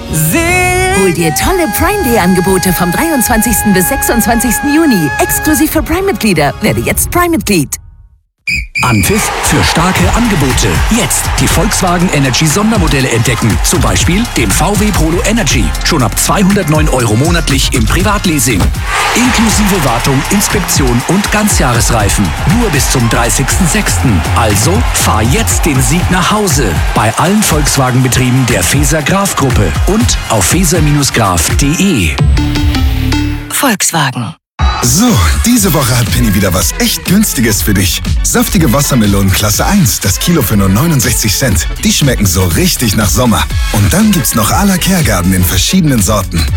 Hol dir tolle Prime Day Angebote vom 23. bis 26. Juni. Exklusiv für Prime-Mitglieder. Werde jetzt Prime-Mitglied. Anpfiff für starke Angebote. Jetzt die Volkswagen Energy Sondermodelle entdecken. Zum Beispiel den VW Polo Energy. Schon ab 209 € monatlich im Privatleasing. Inklusive Wartung, Inspektion und Ganzjahresreifen. Nur bis zum 30.06. Also fahr jetzt den Sieg nach Hause. Bei allen Volkswagen-Betrieben der Faeser-Graf-Gruppe und auf faeser-graf.de. Volkswagen. So, diese Woche hat Penny wieder was echt Günstiges für dich. Saftige Wassermelonen Klasse 1, das Kilo für nur 69 Cent. Die schmecken so richtig nach Sommer. Und dann gibt's noch à la Kergarten in verschiedenen Sorten.